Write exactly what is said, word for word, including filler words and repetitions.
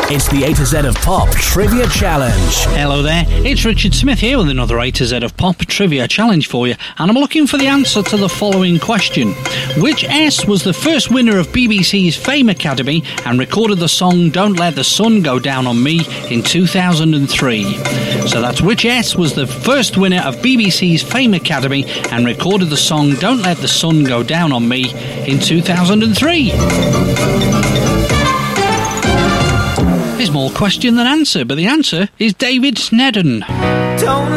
It's the A to Z of Pop Trivia Challenge. Hello there, it's Richard Smith here with another A to Z of Pop Trivia Challenge for you, and I'm looking for the answer to the following question. Which S was the first winner of B B C's Fame Academy and recorded the song Don't Let the Sun Go Down on Me in two thousand three? So that's which S was the first winner of B B C's Fame Academy and recorded the song Don't Let the Sun Go Down on Me in two thousand three? There's more question than answer, but the answer is David Sneddon. Don't